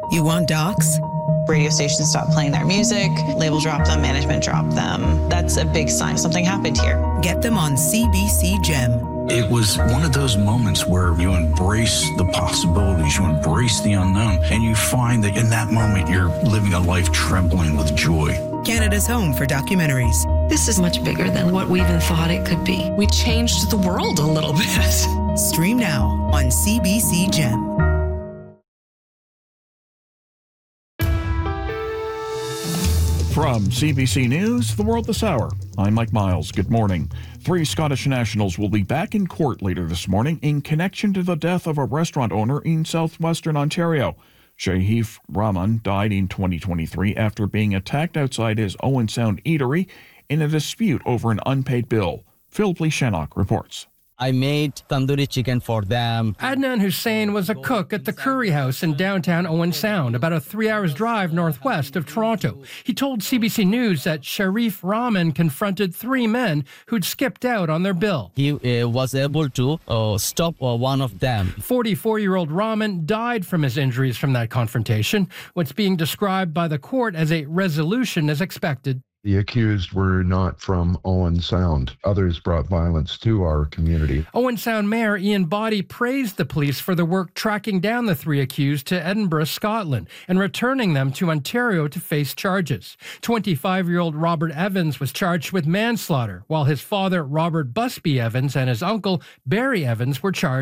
You want docs? Radio stations stop playing their music, label drop them, management drop them. That's a big sign something happened here. Get them on CBC Gem. It was one of those moments where you embrace the possibilities, you embrace the unknown, and you find that in that moment you're living a life trembling with joy. Canada's home for documentaries. This is much bigger than what we even thought it could be. We changed the world a little bit. Stream now on CBC Gem. From CBC News, The World This Hour, I'm Mike Miles. Good morning. 3 Scottish nationals will be back in court later this morning in connection to the death of a restaurant owner in southwestern Ontario. Sharif Rahman died in 2023 after being attacked outside his Owen Sound eatery in a dispute over an unpaid bill. Phil Shannock reports. I made tandoori chicken for them. Adnan Hussain was a cook at the Curry House in downtown Owen Sound, about a 3-hour drive northwest of Toronto. He told CBC News that Sharif Rahman confronted 3 men who'd skipped out on their bill. He was able to stop one of them. 44-year-old Rahman died from his injuries from that confrontation. What's being described by the court as a resolution is expected. The accused were not from Owen Sound. Others brought violence to our community. Owen Sound Mayor Ian Boddy praised the police for the work tracking down the 3 accused to Edinburgh, Scotland, and returning them to Ontario to face charges. 25-year-old Robert Evans was charged with manslaughter, while his father, Robert Busby Evans, and his uncle, Barry Evans, were charged